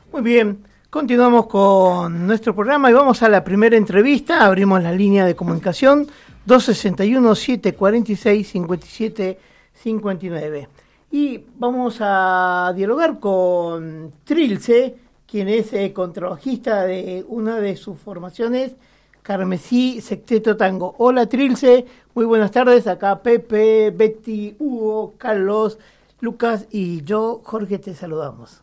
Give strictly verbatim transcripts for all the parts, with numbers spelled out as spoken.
Muy bien, continuamos con nuestro programa y vamos a la primera entrevista. Abrimos la línea de comunicación dos sesenta y uno, setecientos cuarenta y seis, cincuenta y siete cincuenta y nueve. Y vamos a dialogar con Trilce, quien es eh, contrabajista de una de sus formaciones, Carmesí Sexteto Tango. Hola Trilce, muy buenas tardes. Acá Pepe, Betty, Hugo, Carlos, Lucas y yo, Jorge, te saludamos.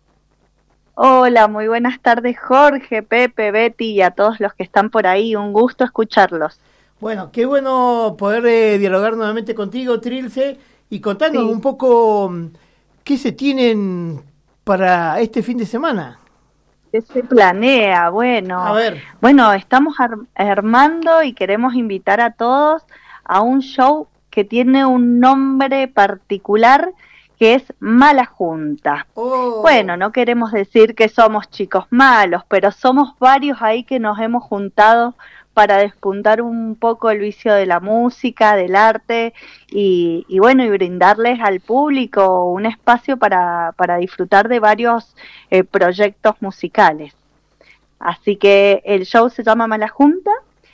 Hola, muy buenas tardes Jorge, Pepe, Betty y a todos los que están por ahí. Un gusto escucharlos. Bueno, qué bueno poder eh, dialogar nuevamente contigo, Trilce, y contarnos sí. un poco qué se tienen para este fin de semana. ¿Qué se planea? Bueno, a ver. Bueno, estamos ar- armando y queremos invitar a todos a un show que tiene un nombre particular, que es Mala Junta. Oh. Bueno, no queremos decir que somos chicos malos, pero somos varios ahí que nos hemos juntado para despuntar un poco el vicio de la música, del arte y, y bueno, y brindarles al público un espacio para, para disfrutar de varios eh, proyectos musicales. Así que el show se llama Mala Junta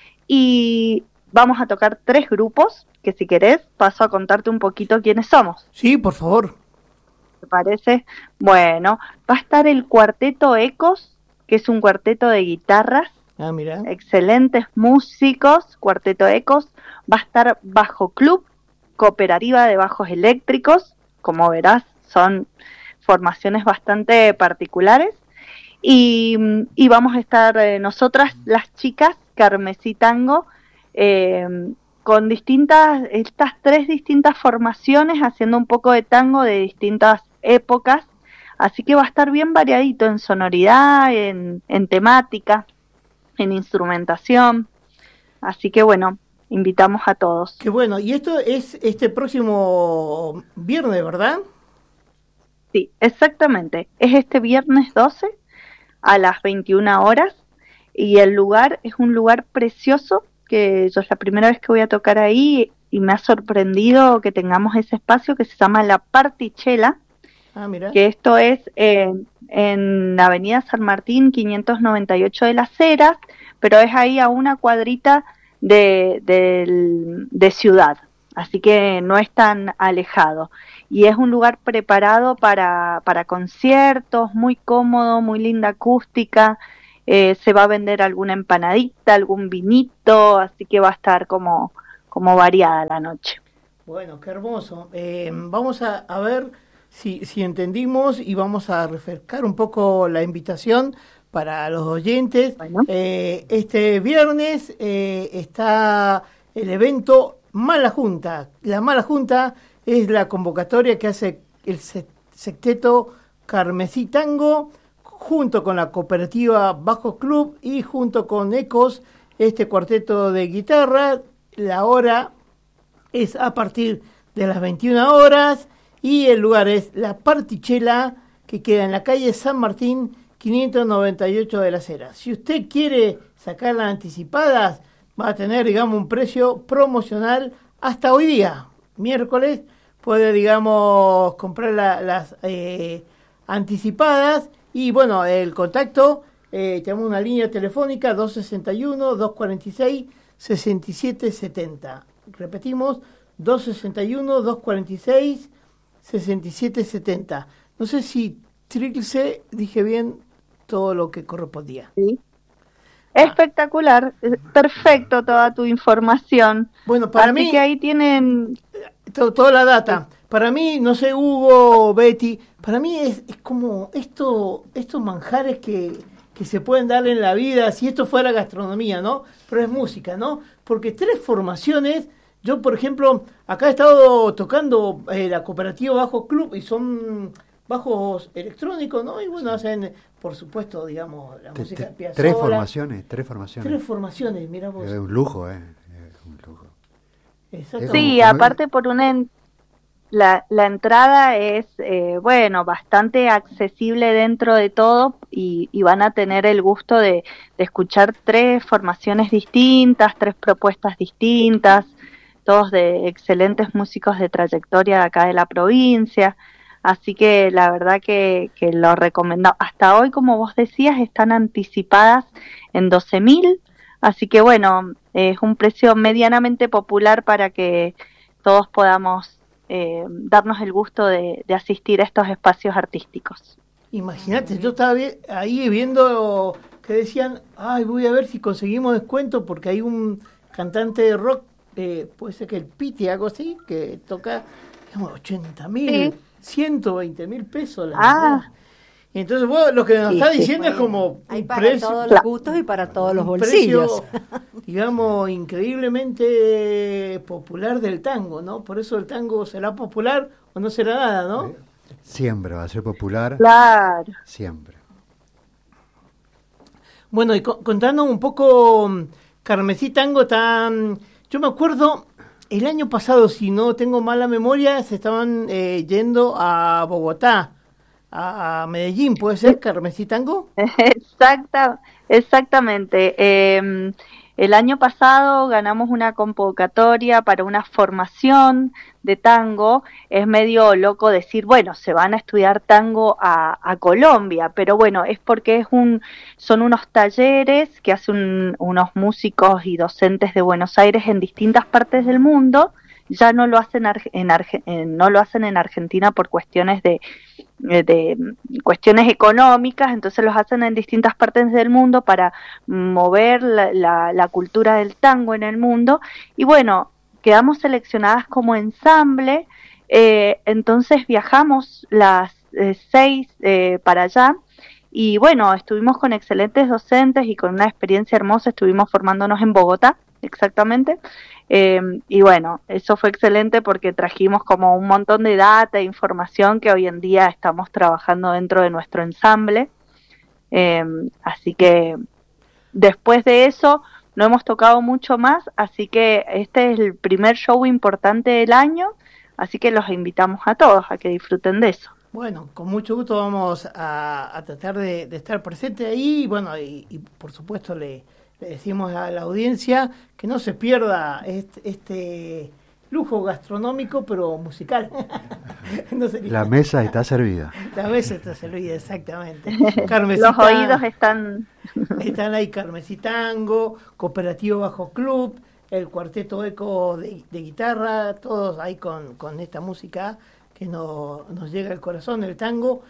y vamos a tocar tres grupos, que si querés paso a contarte un poquito quiénes somos. Sí, por favor. ¿Te parece? Bueno, va a estar el Cuarteto Ecos, que es un cuarteto de guitarras. Ah, mira. Excelentes músicos, Cuarteto Ecos. Va a estar Bajo Club, cooperativa de bajos eléctricos. Como verás, son formaciones bastante particulares. Y, y vamos a estar eh, nosotras, las chicas, Carmesí Tango, eh, con distintas, estas tres distintas formaciones, haciendo un poco de tango de distintas épocas. Así que va a estar bien variadito en sonoridad, en, en temática, en instrumentación. Así que bueno, invitamos a todos. Qué bueno, y esto es este próximo viernes, ¿verdad? Sí, exactamente. Es este viernes doce a las veintiuna horas y el lugar es un lugar precioso, que yo es la primera vez que voy a tocar ahí y me ha sorprendido que tengamos ese espacio que se llama La Partichela. Ah, mira. Que esto es en, en la avenida San Martín quinientos noventa y ocho de Las Heras, pero es ahí a una cuadrita de, de, de ciudad, así que no es tan alejado. Y es un lugar preparado para, para conciertos, muy cómodo, muy linda acústica, eh, se va a vender alguna empanadita, algún vinito, así que va a estar como, como variada la noche. Bueno, qué hermoso. Eh, vamos a, a ver si, si entendimos y vamos a refrescar un poco la invitación para los oyentes. Bueno. Eh, este viernes eh, está el evento Mala Junta. La Mala Junta es la convocatoria que hace el Sexteto Carmesí Tango junto con la cooperativa Bajo Club y junto con Ecos, este cuarteto de guitarra. La hora es a partir de las veintiuna horas y el lugar es La Partichela, que queda en la calle San Martín quinientos noventa y ocho de Las Heras. Si usted quiere sacarlas anticipadas, va a tener, digamos, un precio promocional hasta hoy día, miércoles. Puede, digamos, comprar la, las eh, anticipadas. Y bueno, el contacto, eh, tenemos una línea telefónica dos sesenta y uno, doscientos cuarenta y seis, sesenta y siete setenta. Repetimos, dos sesenta y uno, doscientos cuarenta y seis, sesenta y siete setenta. No sé si Trilce dije bien todo lo que correspondía. Sí. Espectacular, perfecto toda tu información. Bueno, para Así mí que ahí tienen to, toda la data. Para mí, no sé, Hugo, Betty, para mí es, es como esto, estos manjares que, que se pueden dar en la vida, si esto fuera gastronomía, ¿no? Pero es música, ¿no? Porque tres formaciones, yo por ejemplo, acá he estado tocando eh, la cooperativa Bajo Club y son bajos electrónicos, ¿no? Y bueno, hacen, por supuesto, digamos, la te, música te, Piazzolla. Tres formaciones, tres formaciones. Tres formaciones, mira vos. Es un lujo, ¿eh? Es un lujo. Exacto. Sí, aparte por una en, la, la entrada es, eh, bueno, bastante accesible dentro de todo y, y van a tener el gusto de, de escuchar tres formaciones distintas, tres propuestas distintas, todos de excelentes músicos de trayectoria de acá de la provincia. así que la verdad que, que lo recomendamos. Hasta hoy, como vos decías, están anticipadas en doce mil, así que bueno, es un precio medianamente popular para que todos podamos eh, darnos el gusto de, de asistir a estos espacios artísticos. Imagínate, yo estaba vi- ahí viendo que decían, ay, voy a ver si conseguimos descuento porque hay un cantante de rock, eh, puede ser que el Piti, algo así, que toca digamos, ochenta mil, Sí. ciento veinte mil pesos la Ah. entrada. Y entonces vos lo que nos Sí, está sí. diciendo es como Hay un para precio, todos los gustos y para todos los un bolsillos. precio, digamos, increíblemente popular del tango, ¿no? Por eso el tango será popular o no será nada, ¿no? Siempre va a ser popular, Claro. siempre. Bueno, y co- contando un poco, mm, Carmesí Tango tan... Yo me acuerdo, el año pasado, si no tengo mala memoria, se estaban eh, yendo a Bogotá, a, a Medellín, ¿puede ser Carmesí Tango? Exacta, exactamente. Eh, el año pasado ganamos una convocatoria para una formación de tango. Es medio loco decir, bueno, se van a estudiar tango a, a Colombia, pero bueno, es porque es un, son unos talleres que hacen unos músicos y docentes de Buenos Aires en distintas partes del mundo. Ya no lo hacen Arge- en Arge- en- no lo hacen en Argentina por cuestiones de de cuestiones económicas, entonces los hacen en distintas partes del mundo para mover la, la, la cultura del tango en el mundo, y bueno, quedamos seleccionadas como ensamble, eh, entonces viajamos las eh, seis eh, para allá, y bueno, estuvimos con excelentes docentes y con una experiencia hermosa, estuvimos formándonos en Bogotá, exactamente. Eh, y bueno, eso fue excelente porque trajimos como un montón de data e información que hoy en día estamos trabajando dentro de nuestro ensamble. Eh, así que después de eso no hemos tocado mucho más, así que este es el primer show importante del año, así que los invitamos a todos a que disfruten de eso. Bueno, con mucho gusto vamos a, a tratar de, de estar presente ahí, y bueno, y, y por supuesto le, le decimos a la audiencia que no se pierda este, este lujo gastronómico, pero musical. No sería- La mesa está servida. La mesa está servida, exactamente. Los Carmesita- oídos están... Están ahí Carmesí Tango, Cooperativo Bajo Club, el Cuarteto Eco de, de guitarra, todos ahí con, con esta música que no, nos llega al corazón, el tango.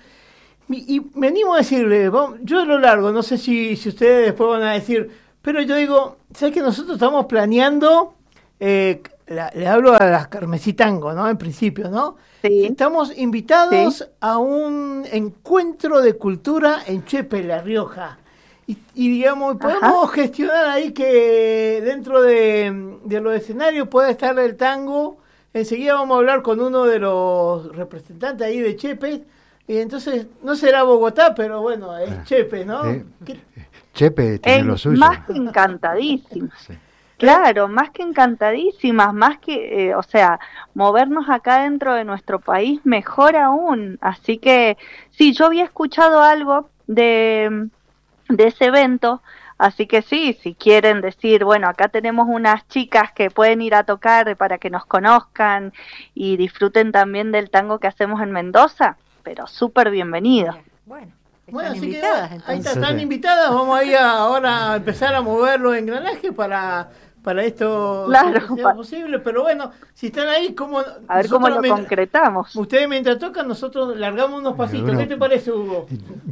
Y, y me animo a decirle, vamos, yo a lo largo, no sé si, si ustedes después van a decir, pero yo digo, ¿sabes que nosotros estamos planeando? Eh, la- le hablo a las Carmesí Tango, ¿no? En principio, ¿no? Sí. Estamos invitados Sí. a un encuentro de cultura en Chepe, La Rioja. Y, y digamos, podemos Ajá. gestionar ahí que dentro de, de los escenarios pueda estar el tango. Enseguida vamos a hablar con uno de los representantes ahí de Chepe. Y entonces, no será Bogotá, pero bueno, es Ah, Chepe, ¿no? eh, ¿Qué- Chepe tiene Es lo suyo. más que encantadísimo. Sí. Claro, más que encantadísimas, más que, eh, o sea, movernos acá dentro de nuestro país, mejor aún. Así que, sí, yo había escuchado algo de, de ese evento, así que sí, si quieren decir, bueno, acá tenemos unas chicas que pueden ir a tocar para que nos conozcan y disfruten también del tango que hacemos en Mendoza, pero súper bienvenidos. Bueno, están Bueno, así que invitadas ahí entonces. está, están Sí. invitadas. Vamos ahí a, ahora a empezar a mover los engranajes para, para esto Claro, que sea pa- posible. Pero bueno, si están ahí, ¿cómo? A ver cómo lo nosotros men- concretamos. Ustedes mientras tocan, nosotros largamos unos pasitos. Bueno, ¿Qué te parece, Hugo?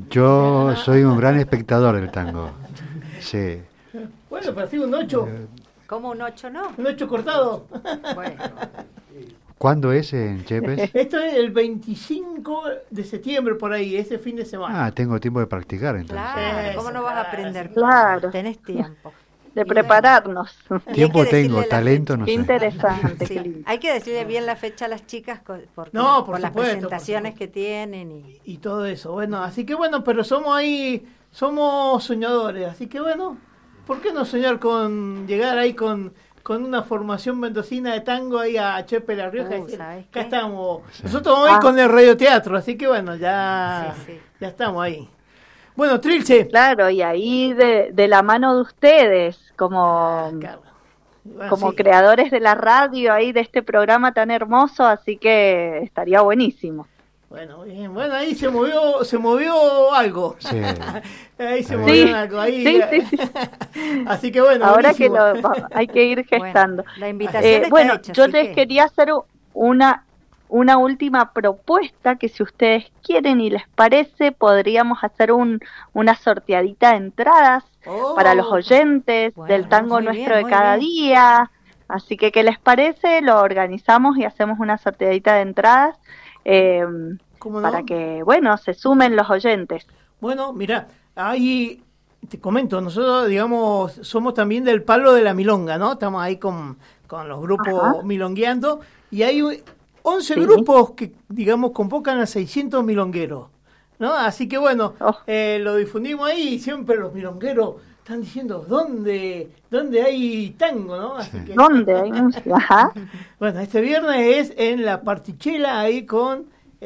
Yo soy un gran espectador del tango. Sí. Bueno, pero sí, un ocho. ¿Cómo un ocho no? Un ocho cortado. Bueno, ¿Cuándo es en Chepes? Esto es el veinticinco de septiembre, por ahí, ese fin de semana. Ah, tengo tiempo de practicar entonces. claro, ¿cómo no vas a aprender? Claro. Tenés tiempo. De Y prepararnos. Y hay Tiempo que decirle tengo, la talento fecha. no Qué sé. interesante, Sí, qué lindo. hay que decirle bien la fecha a las chicas co- porque, No, por las supuesto, por presentaciones supuesto. que tienen. Y, Y todo eso. Bueno, así que bueno, pero somos ahí, somos soñadores. Así que bueno, ¿por qué no soñar con llegar ahí con, con una formación mendocina de tango ahí a Chepe La Rioja? y Uh, decir, ¿sabes acá qué? estamos. Sí. Nosotros vamos a ir Ah. con el radioteatro, así que bueno, ya, Sí, sí. ya estamos ahí. Bueno, Trilce. Claro, y ahí de, de la mano de ustedes, como, Claro. Bueno, como sí. creadores de la radio, ahí de este programa tan hermoso, así que estaría buenísimo. Bueno, bien. Bueno, ahí se movió, se movió algo. Sí. Ahí se Sí, movió algo. Ahí, sí, sí, sí. Así que bueno, Ahora buenísimo. que lo hay que ir gestando. Bueno, la invitación Eh, está bueno, hecha, yo así les que- quería hacer una una última propuesta que si ustedes quieren y les parece podríamos hacer un una sorteadita de entradas Oh. para los oyentes Bueno, del tango muy nuestro bien, de muy cada bien. día. Así que, ¿qué les parece? Lo organizamos y hacemos una sorteadita de entradas eh, ¿Cómo no? para que, bueno, se sumen los oyentes. Bueno, mira, ahí te comento, nosotros, digamos, somos también del palo de la milonga, ¿no? Estamos ahí con, con los grupos Ajá. milongueando y hay once Sí. grupos que, digamos, convocan a seiscientos milongueros, ¿no? Así que bueno, Oh. eh, lo difundimos ahí y siempre los milongueros están diciendo, ¿dónde, dónde hay tango, no? Así que, ¿Dónde hay música? Ajá. bueno, este viernes es en la Partichela, ahí con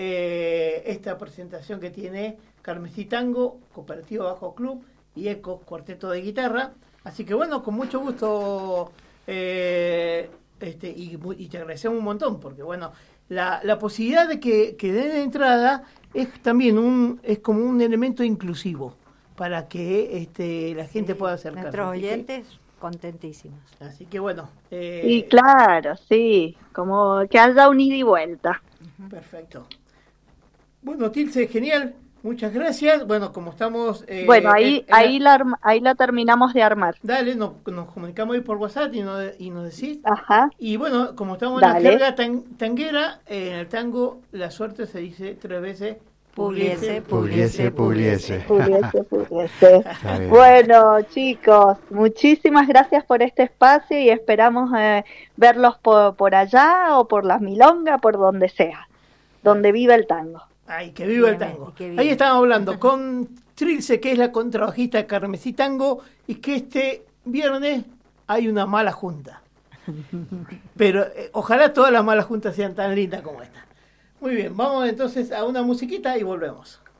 eh, esta presentación que tiene Carmesí Tango, Cooperativa Bajo Club y Ecos, Cuarteto de Guitarra. Así que bueno, con mucho gusto eh, este, y, mu- y te agradecemos un montón, porque bueno, la, la posibilidad de que, que den entrada es también un es como un elemento inclusivo para que este, la gente Sí, pueda acercarse. Nuestros Así que- oyentes contentísimos. Así que bueno, eh, Y claro, sí, como que haya un ida y vuelta. perfecto. Bueno, Tilce, genial. Muchas gracias. Bueno, como estamos... eh, Bueno, ahí, en- en la- ahí, la, arma- ahí la terminamos de armar. Dale, nos, nos comunicamos ahí por WhatsApp y nos, y nos decís. Ajá. Y bueno, como estamos en Dale. la jerga tan- tanguera, eh, en el tango la suerte se dice tres veces. Pugliese, Pugliese, pugliese. Pudiese, pudiese. Está bien. Bueno, chicos, muchísimas gracias por este espacio y esperamos eh, verlos por, por allá o por las milongas, por donde sea, donde viva el tango. Ay, que viva el Bien, tango. que viva. Ahí estábamos hablando con Trilce, que es la contrabajista de Carmesí Tango, y que este viernes hay una mala junta. Pero eh, ojalá todas las malas juntas sean tan lindas como esta. Muy bien, vamos entonces a una musiquita y volvemos.